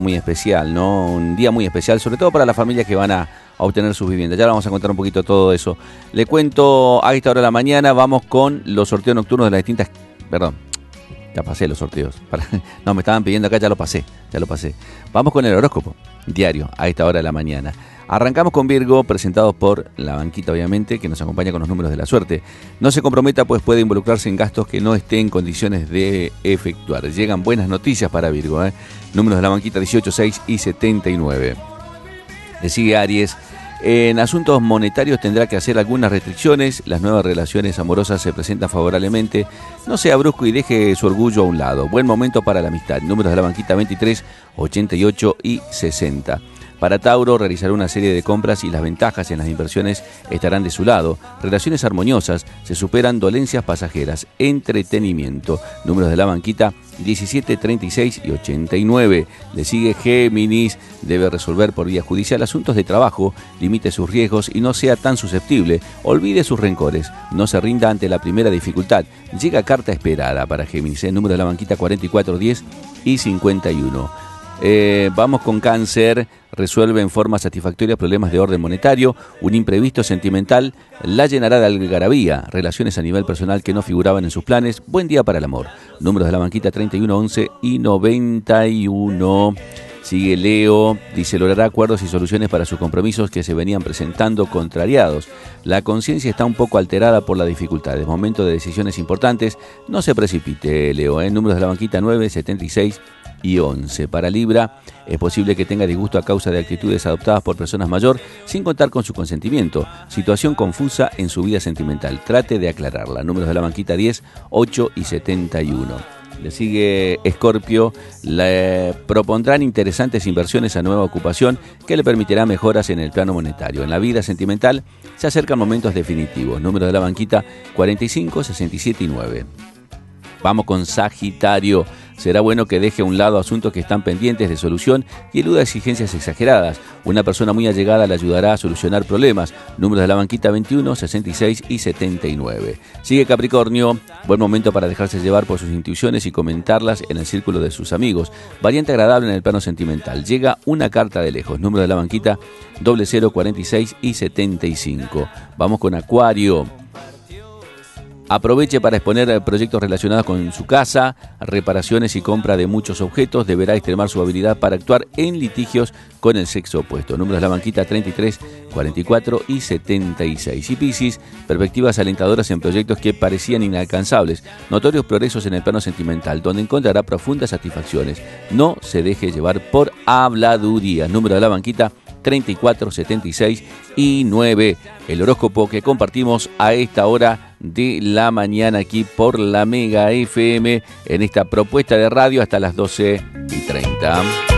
Muy especial, ¿no? Un día muy especial, sobre todo para las familias que van a obtener sus viviendas. Ya vamos a contar un poquito todo eso. Le cuento a esta hora de la mañana, vamos con los sorteos nocturnos de las distintas... Perdón, ya pasé los sorteos. No, me estaban pidiendo acá, ya lo pasé. Vamos con el horóscopo diario a esta hora de la mañana. Arrancamos con Virgo, presentados por la banquita, obviamente, que nos acompaña con los números de la suerte. No se comprometa, pues puede involucrarse en gastos que no esté en condiciones de efectuar. Llegan buenas noticias para Virgo, Números de la banquita 18, 6 y 79. Le sigue Aries. En asuntos monetarios tendrá que hacer algunas restricciones. Las nuevas relaciones amorosas se presentan favorablemente. No sea brusco y deje su orgullo a un lado. Buen momento para la amistad. Números de la banquita 23, 88 y 60. Para Tauro, realizará una serie de compras y las ventajas en las inversiones estarán de su lado. Relaciones armoniosas, se superan dolencias pasajeras. Entretenimiento. Números de la banquita 17, 36 y 89. Le sigue Géminis. Debe resolver por vía judicial asuntos de trabajo. Limite sus riesgos y no sea tan susceptible. Olvide sus rencores. No se rinda ante la primera dificultad. Llega carta esperada para Géminis. Número de la banquita 44, 10 y 51. Vamos con Cáncer. Resuelve en forma satisfactoria problemas de orden monetario. Un imprevisto sentimental la llenará de algarabía. Relaciones a nivel personal que no figuraban en sus planes. Buen día para el amor. Números de la banquita 31, 11 y 91. Sigue Leo, dice, logrará acuerdos y soluciones para sus compromisos que se venían presentando contrariados. La conciencia está un poco alterada por las dificultades. Momento de decisiones importantes. No se precipite, Leo. Números de la banquita 9, 76 y 11. Para Libra, es posible que tenga disgusto a causa de actitudes adoptadas por personas mayor sin contar con su consentimiento. Situación confusa en su vida sentimental. Trate de aclararla. Números de la banquita 10, 8 y 71. Le sigue Escorpio. Le propondrán interesantes inversiones a nueva ocupación que le permitirá mejoras en el plano monetario. En la vida sentimental se acercan momentos definitivos. Número de la banquita 45, 67 y 9. Vamos con Sagitario. Será bueno que deje a un lado asuntos que están pendientes de solución y eluda exigencias exageradas. Una persona muy allegada le ayudará a solucionar problemas. Números de la banquita 21, 66 y 79. Sigue Capricornio. Buen momento para dejarse llevar por sus intuiciones y comentarlas en el círculo de sus amigos. Variante agradable en el plano sentimental. Llega una carta de lejos. Número de la banquita 00, 46 y 75. Vamos con Acuario. Aproveche para exponer proyectos relacionados con su casa, reparaciones y compra de muchos objetos. Deberá extremar su habilidad para actuar en litigios con el sexo opuesto. Números de la banquita 33, 44 y 76. Y Piscis, perspectivas alentadoras en proyectos que parecían inalcanzables. Notorios progresos en el plano sentimental, donde encontrará profundas satisfacciones. No se deje llevar por habladuría. Número de la banquita 34, 76 y 9. El horóscopo que compartimos a esta hora de la mañana aquí por la Mega FM en esta propuesta de radio hasta las 12:30.